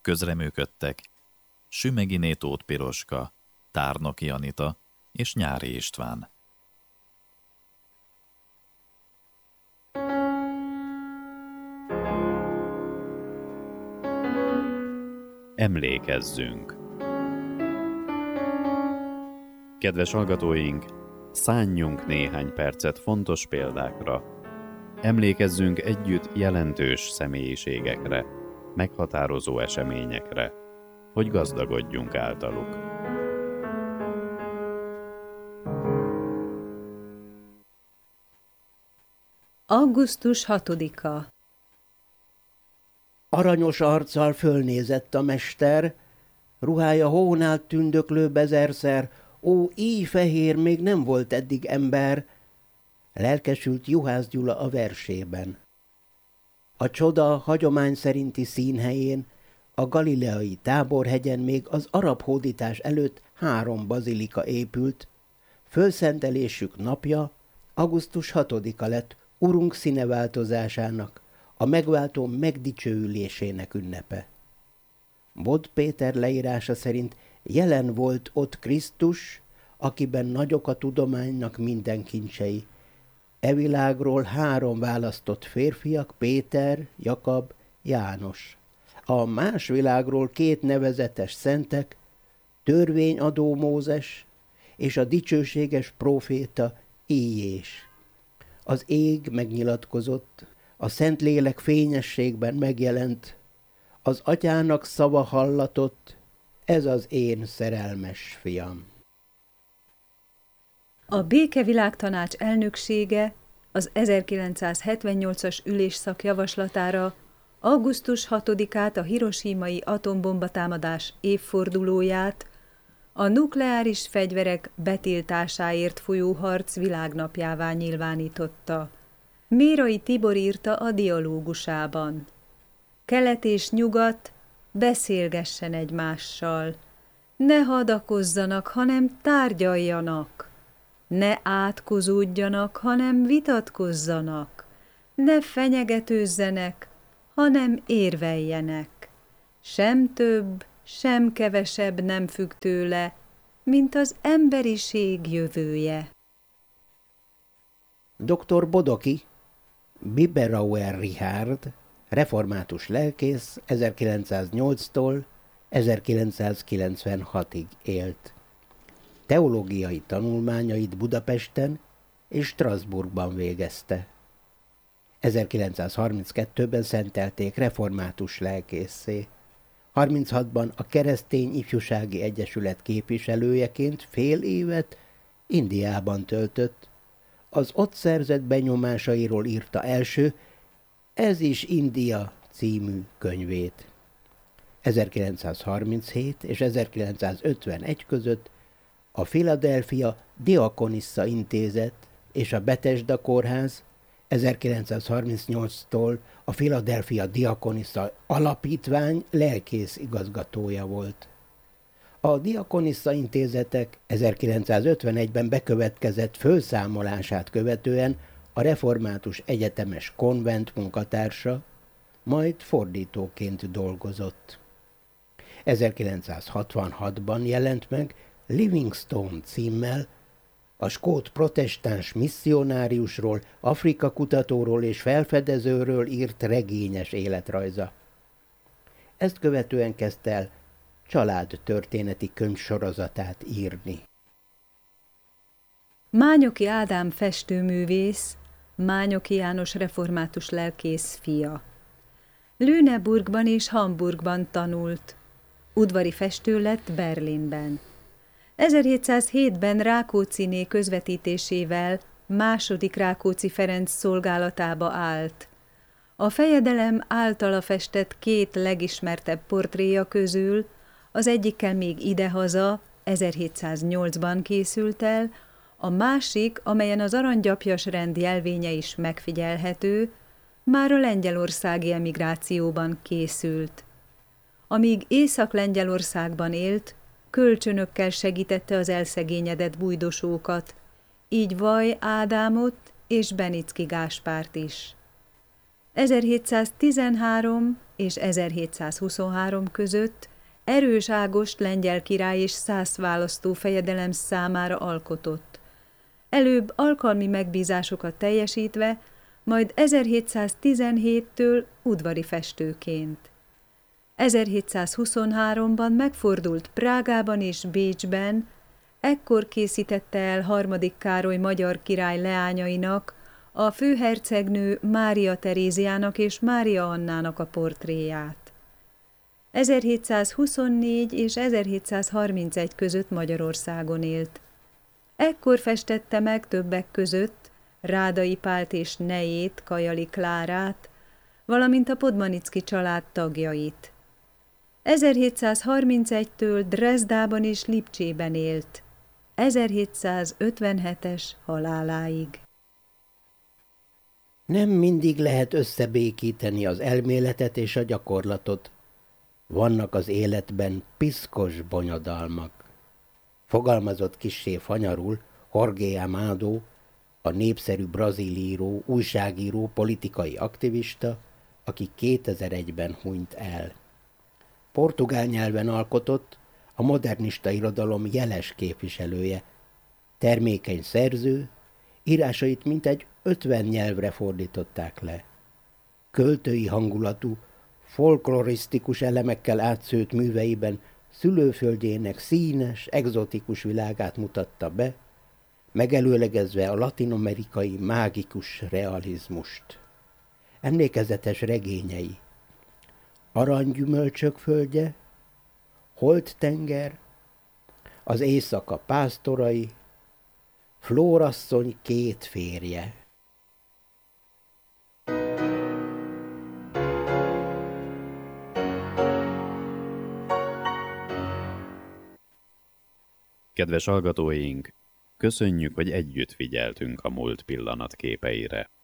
Közreműködtek Sümeghiné Tóth Piroska, Tárnoki Anita és Nyári István. Emlékezzünk! Kedves hallgatóink, szánjunk néhány percet fontos példákra. Emlékezzünk együtt jelentős személyiségekre, meghatározó eseményekre, hogy gazdagodjunk általuk. Augusztus 6-a. Aranyos arccal fölnézett a mester, ruhája hónál tündöklő bezerszer, ó, így fehér még nem volt eddig ember, lelkesült Juhász Gyula a versében. A csoda hagyomány szerinti színhelyén, a galileai Táborhegyen még az arab hódítás előtt 3 bazilika épült, fölszentelésük napja augusztus 6-a lett Urunk színeváltozásának, a megváltó megdicsőülésének ünnepe. Bod Péter leírása szerint jelen volt ott Krisztus, akiben nagyok a tudománynak minden kincsei. E világról 3 választott férfiak, Péter, Jakab, János. A más világról 2 nevezetes szentek, törvényadó Mózes és a dicsőséges próféta Íjés. Az ég megnyilatkozott, a Szentlélek fényességben megjelent, az atyának szava hallatott, ez az én szerelmes fiam. A Békevilágtanács elnöksége az 1978-as ülésszak javaslatára augusztus 6-át, a hiroshimai atombombatámadás évfordulóját, a nukleáris fegyverek betiltásáért folyó harc világnapjává nyilvánította. Mérai Tibor írta a dialógusában. Kelet és nyugat beszélgessen egymással. Ne hadakozzanak, hanem tárgyaljanak. Ne átkozódjanak, hanem vitatkozzanak. Ne fenyegetőzzenek, hanem érveljenek. Sem több, sem kevesebb nem függ tőle, mint az emberiség jövője. Dr. Bodoki, Biberauer Richard, református lelkész, 1908-tól 1996-ig élt. Teológiai tanulmányait Budapesten és Strasbourgban végezte. 1932-ben szentelték református lelkészé. 36-ban a Keresztény Ifjúsági Egyesület képviselőjeként fél évet Indiában töltött. Az ott szerzett benyomásairól írta első Ez is India című könyvét. 1937 és 1951 között a Philadelphia Diakonissa Intézet és a Bethesda Kórház, 1938-tól a Philadelphia Diakonissa Alapítvány lelkész igazgatója volt. A Diakonissa Intézetek 1951-ben bekövetkezett fölszámolását követően a református egyetemes konvent munkatársa, majd fordítóként dolgozott. 1966-ban jelent meg Livingstone címmel, a skót protestáns misszionáriusról, Afrika kutatóról és felfedezőről írt regényes életrajza. Ezt követően kezdte el családtörténeti könyvsorozatát írni. Mányoki Ádám festőművész, Mányoki János református lelkész fia. Lüneburgban és Hamburgban tanult. Udvari festő lett Berlinben. 1707-ben Rákócziné közvetítésével II. Rákóczi Ferenc szolgálatába állt. A fejedelem általa festett 2 legismertebb portréja közül az egyikkel még idehaza, 1708-ban készült el, a másik, amelyen az aranygyapjas rend jelvénye is megfigyelhető, már a lengyelországi emigrációban készült. Amíg Észak-Lengyelországban élt, kölcsönökkel segítette az elszegényedett bujdosókat, így Vaj Ádámot és Benicki Gáspárt is. 1713 és 1723 között erős Ágost lengyel király és szász választófejedelem számára alkotott. Előbb alkalmi megbízásokat teljesítve, majd 1717-től udvari festőként. 1723-ban megfordult Prágában és Bécsben, ekkor készítette el harmadik Károly magyar király leányainak, a főhercegnő Mária Teréziának és Mária Annának a portréját. 1724 és 1731 között Magyarországon élt. Ekkor festette meg többek között Rádai Pált és nejét, Kajali Klárát, valamint a Podmanicki család tagjait. 1731-től Drezdában és Lipcsében élt, 1757-es haláláig. Nem mindig lehet összebékíteni az elméletet és a gyakorlatot. Vannak az életben piszkos bonyodalmak. Fogalmazott kissé fanyarul Jorge Amado, a népszerű brazil író, újságíró, politikai aktivista, aki 2001-ben hunyt el. Portugál nyelven alkotott, a modernista irodalom jeles képviselője, termékeny szerző, írásait mintegy 50 nyelvre fordították le. Költői hangulatú, folklorisztikus elemekkel átszőtt műveiben szülőföldjének színes, egzotikus világát mutatta be, megelőlegezve a latin-amerikai mágikus realizmust. Emlékezetes regényei: Aranygyümölcsök földje, Holdtenger, Az éjszaka pásztorai, Flórasszony két férje. Kedves hallgatóink, köszönjük, hogy együtt figyeltünk a múlt pillanatképeire.